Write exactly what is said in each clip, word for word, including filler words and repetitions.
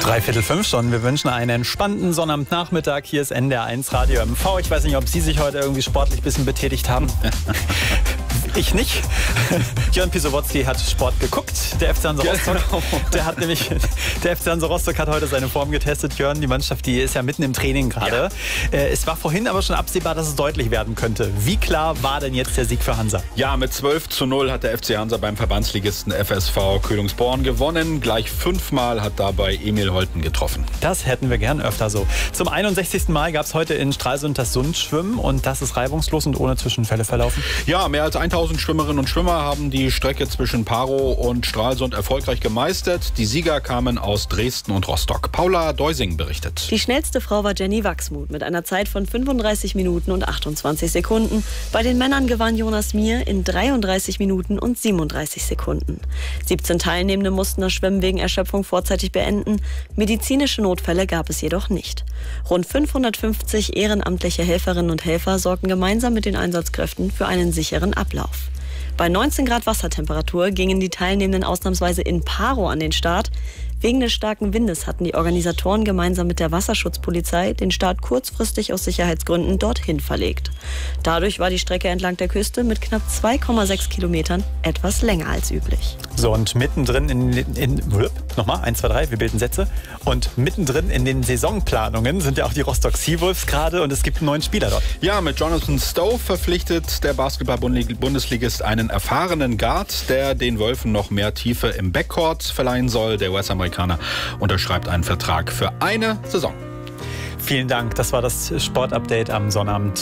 Dreiviertel fünf schon. Wir wünschen einen entspannten Sonnabendnachmittag. Hier ist N D R eins Radio M V. Ich weiß nicht, ob Sie sich heute irgendwie sportlich ein bisschen betätigt haben. Ich nicht. Jörn Pisowotzki hat Sport geguckt. Der F C Hansa Rostock, der hat nämlich, der F C Hansa Rostock hat heute seine Form getestet. Jörn, die Mannschaft, die ist ja mitten im Training gerade. Ja. Es war vorhin aber schon absehbar, dass es deutlich werden könnte. Wie klar war denn jetzt der Sieg für Hansa? Ja, mit zwölf zu null hat der F C Hansa beim Verbandsligisten F S V Königsborn gewonnen. Gleich fünfmal hat dabei Emil Holten getroffen. Das hätten wir gern öfter so. Zum einundsechzigsten Mal gab es heute in Stralsund das Sundschwimmen und das ist reibungslos und ohne Zwischenfälle verlaufen. Ja, mehr als tausend Schwimmerinnen und Schwimmer haben die Strecke zwischen Parow und Stralsund erfolgreich gemeistert. Die Sieger kamen aus Dresden und Rostock. Paula Deusing berichtet. Die schnellste Frau war Jenny Wachsmuth mit einer Zeit von fünfunddreißig Minuten und achtundzwanzig Sekunden. Bei den Männern gewann Jonas Mier in dreiunddreißig Minuten und siebenunddreißig Sekunden. siebzehn Teilnehmende mussten das Schwimmen wegen Erschöpfung vorzeitig beenden. Medizinische Notfälle gab es jedoch nicht. Rund fünfhundertfünfzig ehrenamtliche Helferinnen und Helfer sorgten gemeinsam mit den Einsatzkräften für einen sicheren Ablauf. Bei neunzehn Grad Wassertemperatur gingen die Teilnehmenden ausnahmsweise in Parow an den Start. Wegen des starken Windes hatten die Organisatoren gemeinsam mit der Wasserschutzpolizei den Start kurzfristig aus Sicherheitsgründen dorthin verlegt. Dadurch war die Strecke entlang der Küste mit knapp zwei Komma sechs Kilometern etwas länger als üblich. So, und mittendrin in, in nochmal, eins, zwei, drei, wir bilden Sätze. Und mittendrin in den Saisonplanungen sind ja auch die Rostock Seawolves gerade und es gibt einen neuen Spieler dort. Ja, mit Jonathan Stove verpflichtet der Basketball-Bundesligist einen erfahrenen Guard, der den Wölfen noch mehr Tiefe im Backcourt verleihen soll. Der U S-Amerikaner unterschreibt einen Vertrag für eine Saison. Vielen Dank, das war das Sportupdate am Sonnabend.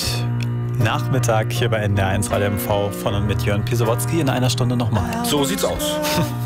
Nachmittag hier bei N D R eins Radio M V von und mit Jörn Pisowotzki in einer Stunde nochmal. So sieht's aus.